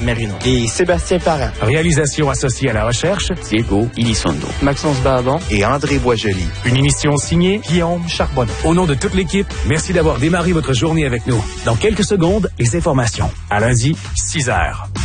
Marino. Et Sébastien Parent. Réalisation associée à la recherche, Diego Ilisondo. Maxence Bardon. Et André Boisjoli. Une émission signée Guillaume Charbonneau. Au nom de toute l'équipe, merci d'avoir démarré votre journée avec nous. Dans quelques secondes, les informations. À lundi, 6h.